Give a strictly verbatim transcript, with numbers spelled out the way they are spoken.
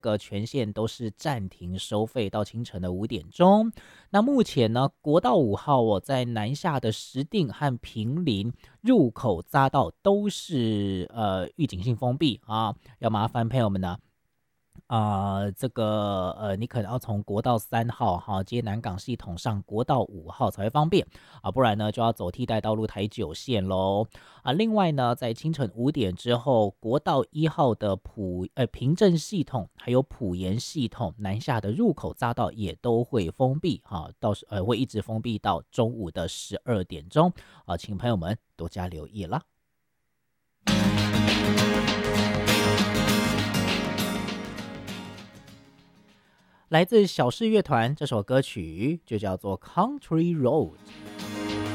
个全线都是暂停收费到清晨的五点钟。那目前呢，国道五号哦，在南下的石碇和平林入口匝道都是呃预警性封闭啊，要麻烦朋友们呢。啊、呃这个呃，你可能要从国道三号哈接南港系统上国道五号才会方便啊，不然呢就要走替代道路台九线喽啊。另外呢，在清晨五点之后，国道一号的普呃平镇系统还有普盐系统南下的入口匝道也都会封闭哈、到时呃会一直封闭到中午的十二点钟啊，请朋友们多加留意啦。来自小事乐团这首歌曲就叫做《Country Road》。